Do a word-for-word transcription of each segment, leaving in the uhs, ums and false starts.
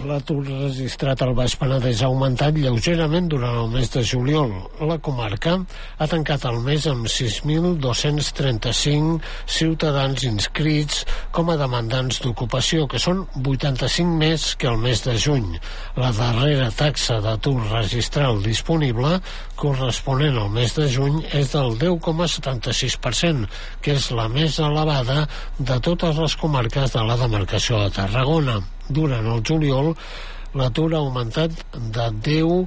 L'atur registrat al Baix Penedès ha augmentat lleugerament durant el mes de juliol. La comarca ha tancat el mes amb sis mil dos-cents trenta-cinc ciutadans inscrits com a demandants d'ocupació, que són vuitanta-cinc més que el mes de juny. La darrera taxa d'atur registral disponible, corresponent al mes de juny, és del deu coma setanta-sis per cent, que és la més elevada de totes les comarques de la demarcació de Tarragona. Durant el juliol, l'atur ha augmentat de deu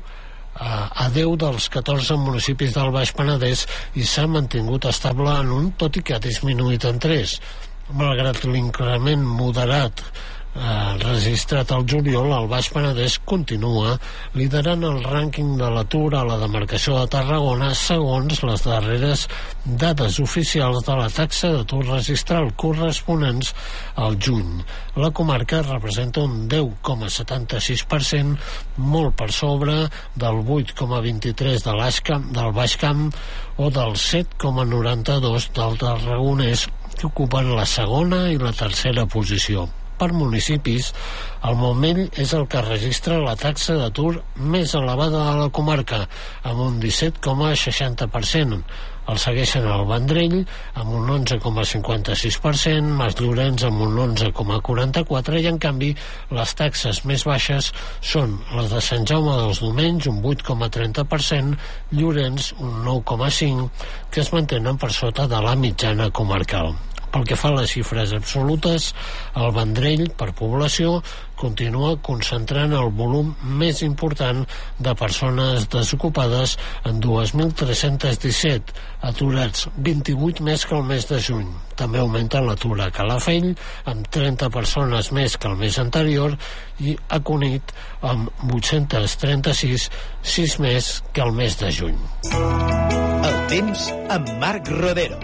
a deu dels catorze municipis del Baix Penedès i s'ha mantingut estable en un, tot i que ha disminuït en tres. Malgrat l'increment moderat eh, registrat al juliol, el Baix Penedès continua liderant el rànquing de l'atur a la demarcació de Tarragona segons les darreres dades oficials de la taxa d'atur registral corresponents al juny. La comarca representa un deu coma setanta-sis per cent, molt per sobre del vuit coma vint-i-tres de l'Aixcamp, del Baix Camp o del set coma noranta-dos del Tarragonès, que ocupen la segona i la tercera posició. Per municipis, el Montmell és el que registra la taxa d'atur més elevada de la comarca, amb un disset coma seixanta per cent. El segueixen el Vendrell, amb un onze coma cinquanta-sis per cent, Masllorenç amb un onze coma quaranta-quatre per cent, i en canvi les taxes més baixes són les de Sant Jaume dels Domenys, un vuit coma trenta per cent, Llorenç, un nou coma cinc per cent, que es mantenen per sota de la mitjana comarcal. Pel que fa a les xifres absolutes, el Vendrell, per població, continua concentrant el volum més important de persones desocupades en dos mil tres-cents disset, aturats, vint-i-vuit més que el mes de juny. També augmenta l'atur a Calafell, amb trenta persones més que el mes anterior, i a Cunit, amb vuit-cents trenta-sis, sis més que el mes de juny. El temps amb Marc Rodero.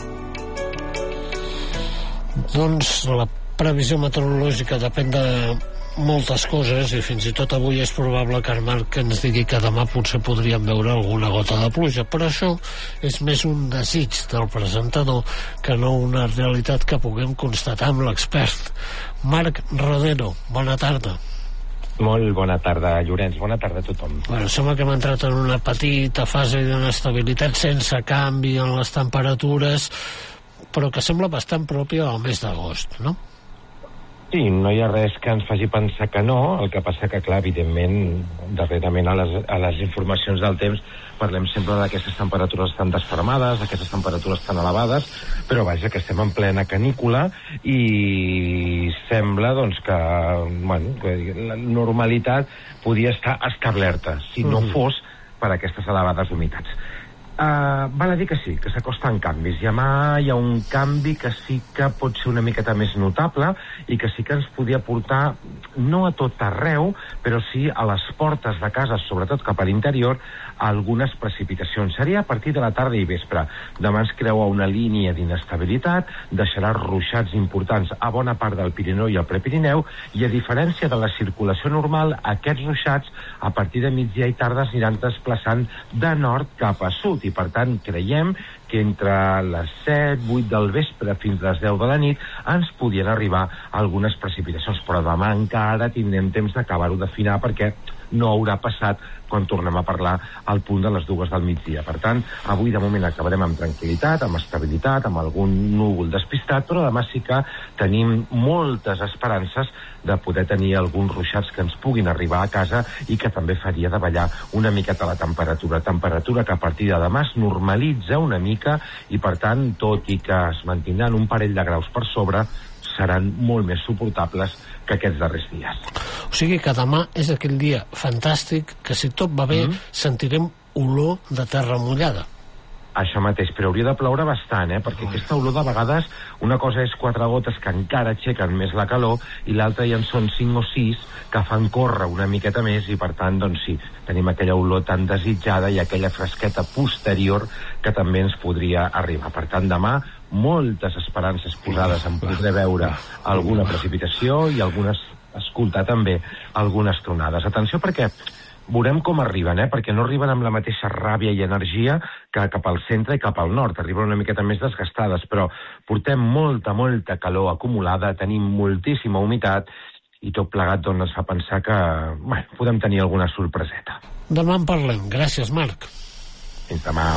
Doncs la previsió meteorològica depèn de moltes coses i fins i tot avui és probable que el Marc ens digui que demà potser podríem veure alguna gota de pluja, però això és més un desig del presentador que no una realitat que puguem constatar amb l'expert. Marc Rodero, bona tarda. Molt bona tarda, Llorenç. Bona tarda a tothom. Bueno, sembla que hem entrat en una petita fase d'inestabilitat sense canvi en les temperatures, però que sembla bastant pròpia al mes d'agost, no? Sí, no hi ha res que ens faci pensar que no, el que passa que, clar, evidentment, darrerament a les, a les informacions del temps parlem sempre d'aquestes temperatures tan desfermades, d'aquestes temperatures tan elevades, però vaja, que estem en plena canícula i sembla, doncs, que, bueno, que la normalitat podia estar establerta, si no Mm. fos per aquestes elevades humitats. Uh, val a dir que sí, que s'acosten canvis. I demà hi ha un canvi que sí que pot ser una miqueta més notable i que sí que ens podia portar, no a tot arreu, però sí a les portes de casa, sobretot cap a l'interior, algunes precipitacions. Seria a partir de la tarda i vespre. Demà ens creua una línia d'inestabilitat, deixarà ruixats importants a bona part del Pirineu i el Prepirineu, i a diferència de la circulació normal, aquests ruixats a partir de migdia i tarda es aniran desplaçant de nord cap a sud, i per tant creiem que entre les set, vuit del vespre fins a les deu de la nit ens podien arribar algunes precipitacions, però demà encara tindrem temps d'acabar-ho d'afinar perquè no haurà passat quan tornem a parlar al punt de les dues del migdia. Per tant, avui de moment acabarem amb tranquil·litat, amb estabilitat, amb algun núvol despistat, però demà sí que tenim moltes esperances de poder tenir alguns ruixats que ens puguin arribar a casa i que també faria de ballar una miqueta la temperatura. Temperatura que a partir de demà es normalitza una mica i, per tant, tot i que es mantindran un parell de graus per sobre, seran molt més suportables que aquests darrers dies. O sigui que demà és aquell dia fantàstic que, si tot va bé, mm. sentirem olor de terra mullada. Això mateix, però hauria de ploure bastant, eh? Perquè aquesta olor de vegades, una cosa és quatre gotes que encara aixequen més la calor i l'altra ja en són cinc o sis que fan córrer una miqueta més i, per tant, doncs sí, tenim aquella olor tan desitjada i aquella fresqueta posterior que també ens podria arribar. Per tant, demà, moltes esperances posades en poder veure alguna precipitació i algunes, escoltar també algunes tronades. Atenció perquè veurem com arriben, eh? Perquè no arriben amb la mateixa ràbia i energia que cap al centre i cap al nord. Arriben una miqueta més desgastades, però portem molta, molta calor acumulada, tenim moltíssima humitat i tot plegat doncs, ens fa pensar que bueno, podem tenir alguna sorpreseta. Demà en parlem. Gràcies, Marc. Fins demà.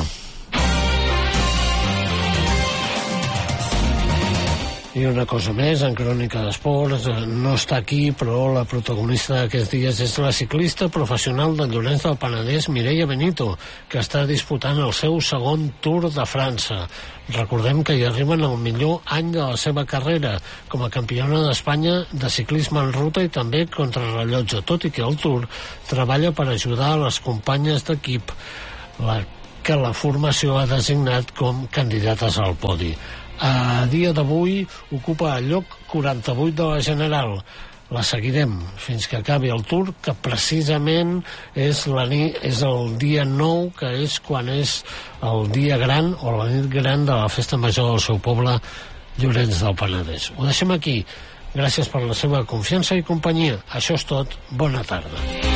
I una cosa més, en Crònica d'Esports, no està aquí, però la protagonista d'aquests dies és la ciclista professional de Llorenç del Penedès, Mireia Benito, que està disputant el seu segon Tour de França. Recordem que hi arriben al millor any de la seva carrera, com a campiona d'Espanya de ciclisme en ruta i també contrarrellotge, tot i que el Tour treballa per ajudar a les companyes d'equip, la que la formació ha designat com candidates al podi. A dia d'avui ocupa el lloc quaranta-vuit de la general. La seguirem fins que acabi el Tour, que precisament és, la nit, és el dia nou, que és quan és el dia gran o la nit gran de la festa major del seu poble, Llorenç del Penedès. Ho deixem aquí. Gràcies per la seva confiança i companyia. Això és tot. Bona tarda.